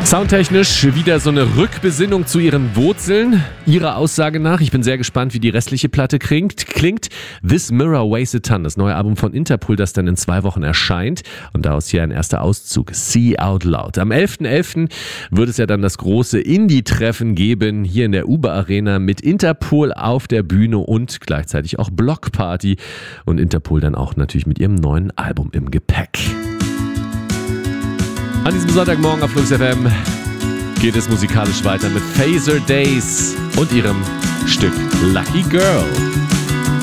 Soundtechnisch wieder so eine Rückbesinnung zu ihren Wurzeln. Ihrer Aussage nach, ich bin sehr gespannt, wie die restliche Platte klingt. This Mirror Weighs a Ton, das neue Album von Interpol, das dann in 2 Wochen erscheint. Und daraus hier ein erster Auszug, See Out Loud. Am 11.11. wird es ja dann das große Indie-Treffen geben, hier in der Uber Arena mit Interpol auf der Bühne und gleichzeitig auch Blockparty. Und Interpol dann auch natürlich mit ihrem neuen Album im Gepäck. An diesem Sonntagmorgen auf Flux FM geht es musikalisch weiter mit Phaser Days und ihrem Stück Lucky Girl.